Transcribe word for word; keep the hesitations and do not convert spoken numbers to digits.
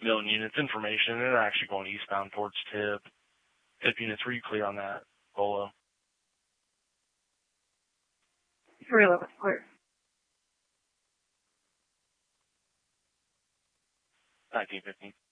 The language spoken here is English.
milling units information, and they're actually going eastbound towards tip. Tip units, were you clear on that, Bolo? three eleven, clear. nineteen fifteen.